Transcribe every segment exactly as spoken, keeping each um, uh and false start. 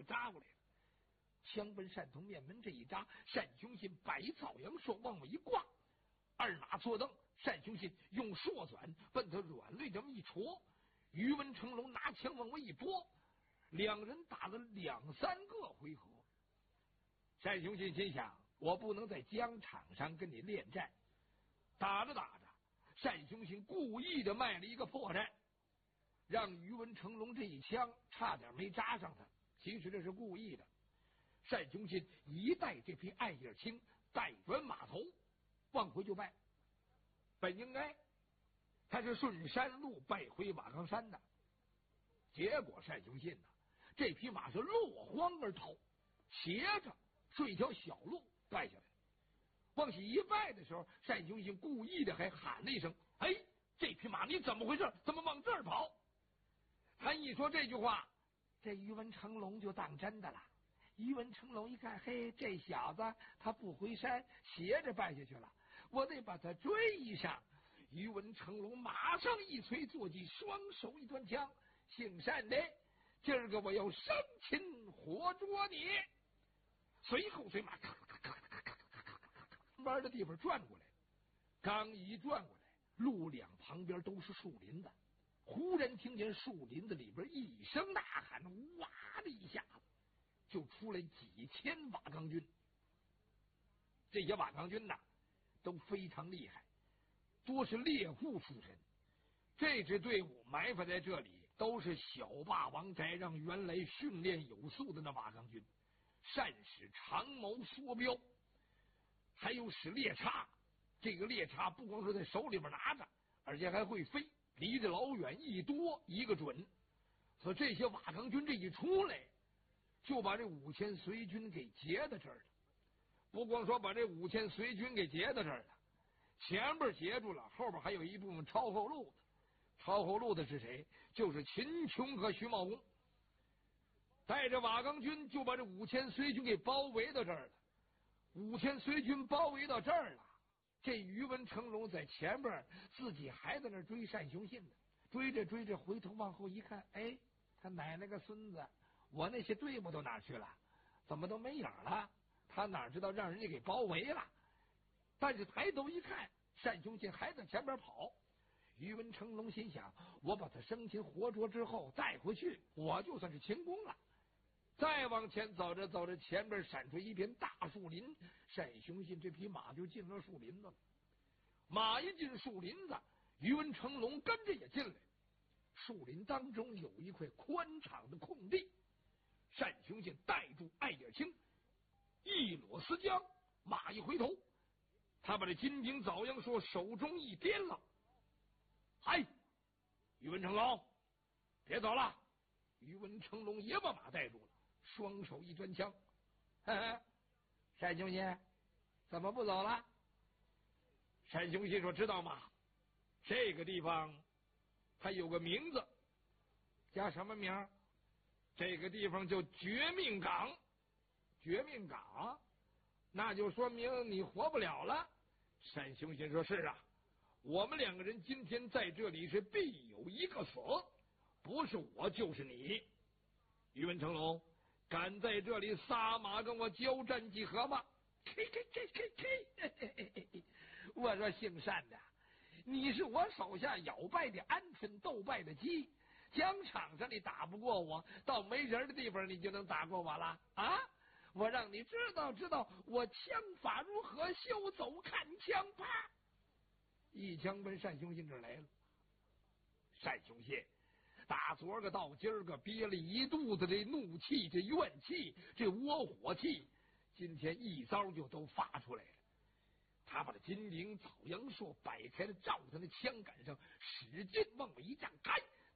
扎过来了。枪奔单通面门这一扎，单雄信摆枣阳硕往外一挂，二马坐蹬，单雄信用硕转奔他软肋这么一戳，于文成龙拿枪往外一拨，两人打了两三个回合。单雄信心想，我不能在疆场上跟你恋战。打着打着，单雄信故意的卖了一个破绽，让于文成龙这一枪差点没扎上他，其实这是故意的。单雄信一带这匹艾叶青，带转马头往回就败。本应该他是顺山路败回瓦岗山的，结果单雄信呢，这匹马是落荒而逃，斜着顺一条小路败下来。往起一败的时候，单雄信故意的还喊了一声：“哎，这匹马你怎么回事？怎么往这儿跑？”他一说这句话，这于文成龙就当真的了。于文成龙一看，嘿，这小子他不回山，斜着败下去了，我得把他追上。于文成龙马上一催坐骑，双手一端枪：“姓单的，今儿个我要生擒活捉你！”随后随马咔咔咔咔咔咔咔咔弯的地方转过来，刚一转过来，路两旁边都是树林子，忽然听见树林子里边一声呐喊，哇的一下子就出来几千瓦岗军。这些瓦岗军呐都非常厉害，多是猎户出身。这支队伍埋伏在这里，都是小霸王宅让原来训练有素的那瓦岗军，善使长矛缩镖，还有使猎叉。这个猎叉不光是在手里边拿着，而且还会飞，离着老远一多一个准。所以这些瓦岗军这一出来，就把这五千随军给截到这儿了。不光说把这五千随军给截到这儿了，前边截住了，后边还有一部分抄后路的。抄后路的是谁？就是秦琼和徐茂公，带着瓦岗军就把这五千随军给包围到这儿了。五千随军包围到这儿了，这于文成龙在前边，自己还在那追单雄信呢。追着追着，回头往后一看，哎，他奶奶个孙子，我那些队伍都哪去了？怎么都没影了？他哪知道让人家给包围了？但是抬头一看，单雄信还在前边跑。于文成龙心想，我把他生擒活捉之后带回去，我就算是擒功了。再往前走着走着，前边闪出一片大树林，单雄信这匹马就进了树林子了。马一进树林子，于文成龙跟着也进来。树林当中有一块宽敞的空地，单雄信带住艾叶青，一裸丝缰，马一回头，他把这金顶枣阳说手中一掂了，嗨，于文成龙，别走了！于文成龙也把马带住了，双手一端枪，呵呵，单雄信，怎么不走了？单雄信说：“知道吗？这个地方它有个名字，叫什么名？这个地方叫绝命岗。绝命岗，那就说明你活不了了。”单雄信说：“是啊，我们两个人今天在这里是必有一个死，不是我就是你。于文成龙，敢在这里撒马跟我交战几何吗？”嘿嘿嘿嘿嘿嘿嘿，我说姓单的，你是我手下咬败的鹌鹑，斗败的鸡，疆场上你打不过我，到没人的地方你就能打过我了啊！我让你知道知道我枪法如何，休走看枪！啪，一枪奔单雄信这儿来了。单雄信打昨儿个到今儿个憋了一肚子这怒气，这怨气，这窝火气，今天一招就都发出来了。他把这金顶枣阳硕摆开了，照他那枪杆上使劲往外一站，开，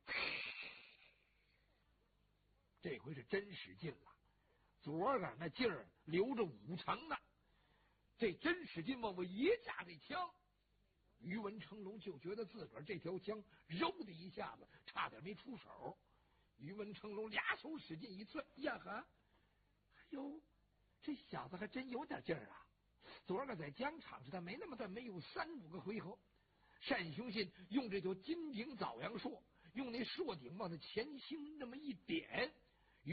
这回是真使劲了。昨儿个那劲儿留着五成呢，这真使劲往外一架这枪，于文成龙就觉得自个儿这条枪揉的一下子差点没出手。于文成龙俩手使劲一攥，呀呵，哎呦，这小子还真有点劲儿啊！昨儿个在疆场上他没那么短，没有三五个回合，单雄信用这条金顶枣阳硕，用那硕顶往他前心那么一点，